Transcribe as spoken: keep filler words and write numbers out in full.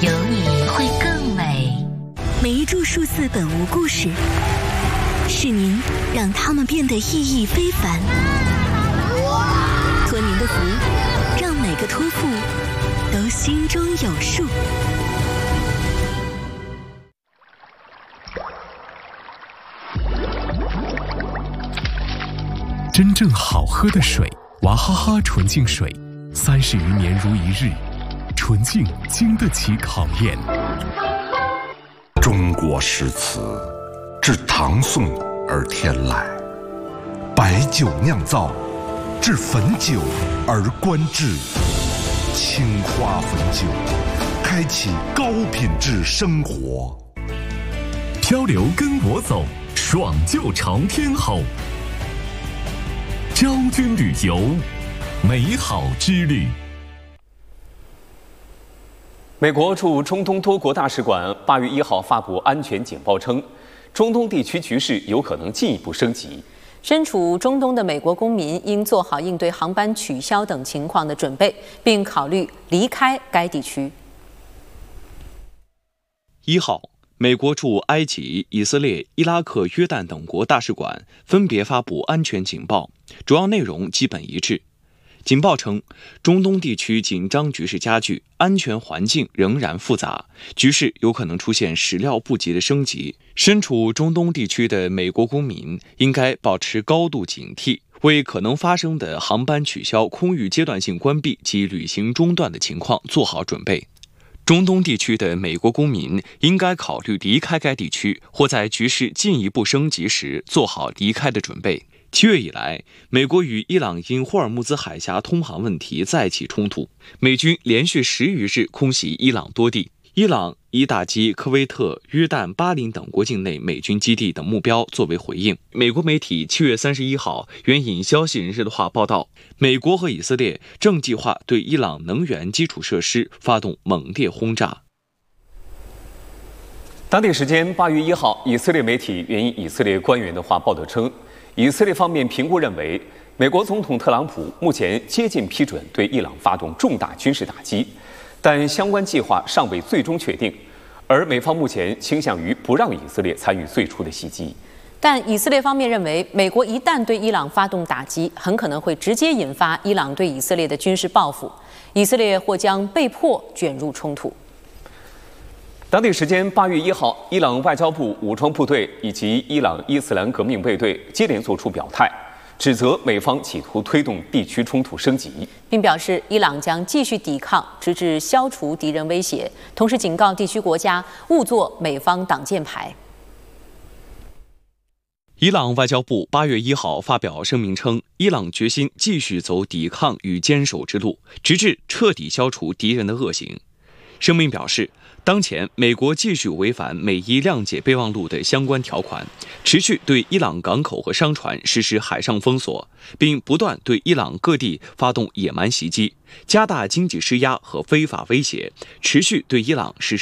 有你会更美。 每一注数字本无故事，是您让它们变得意义非凡。托您的福，让每个托付都心中有数。 真正好喝的水，娃哈哈纯净水，三十余年如一日，纯净经得起考验。 中国诗词自唐宋而天来，白酒酿造，至汾酒而观致。青花汾酒，开启高品质生活。 漂流跟我走，爽就朝天吼。昭君旅游，美好之旅。 美国驻中东多国大使馆八月一号发布安全警报称，中东地区局势有可能进一步升级。 身处中东的美国公民应做好应对航班取消等情况的准备，并考虑离开该地区。 一号，美国驻埃及、以色列、伊拉克、约旦等国大使馆分别发布安全警报，主要内容基本一致。警报称，中东地区紧张局势加剧，安全环境仍然复杂，局势有可能出现始料不及的升级。身处中东地区的美国公民应该保持高度警惕，为可能发生的航班取消、空域阶段性关闭及旅行中断的情况做好准备。中东地区的美国公民应该考虑离开该地区，或在局势进一步升级时做好离开的准备。七月以来，美国与伊朗因霍尔木兹海峡通航问题再起冲突，美军连续十余日空袭伊朗多地。伊朗以打击科威特、约旦、巴林等国境内美军基地等目标作为回应。美国媒体七月三十一号援引消息人士的话报道，美国和以色列正计划对伊朗能源基础设施发动猛烈轰炸。 当地时间八月一号，以色列媒体援引以色列官员的话报道称，以色列方面评估认为，美国总统特朗普目前接近批准对伊朗发动重大军事打击，但相关计划尚未最终确定，而美方目前倾向于不让以色列参与最初的袭击。 但以色列方面认为，美国一旦对伊朗发动打击，很可能会直接引发伊朗对以色列的军事报复，以色列或将被迫卷入冲突。 当地时间八月一号，伊朗外交部武装部队以及伊朗伊斯兰革命卫队接连作出表态，指责美方企图推动地区冲突升级， 并表示伊朗将继续抵抗，直至消除敌人威胁，同时警告地区国家勿做美方挡箭牌。 伊朗外交部八月一号发表声明称，伊朗决心继续走抵抗与坚守之路，直至彻底消除敌人的恶行。声明表示，当前美国继续违反美伊谅解备忘录的相关条款，持续对伊朗港口和商船实施海上封锁，并不断对伊朗各地发动野蛮袭击，加大经济施压和非法威胁，持续对伊朗实施